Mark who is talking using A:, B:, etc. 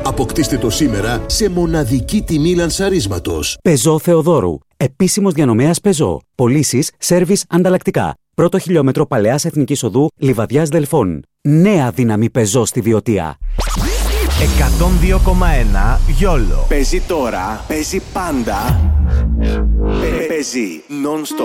A: Αποκτήστε το σήμερα σε μοναδική τιμή λανσαρίσματος.
B: Πεζό Θεοδόρου. Επίσημος διανομέας Πεζό. Πωλήσεις, σέρβις, ανταλλακτικά. Πρώτο χιλιόμετρο Παλαιάς Εθνικής Οδού, Λιβαδιάς Δελφών. Νέα δύναμη Πεζό στη Βιωτία.
C: 102,1 Γιόλο. Παίζει τώρα, παίζει πάντα. Παίζει non-stop.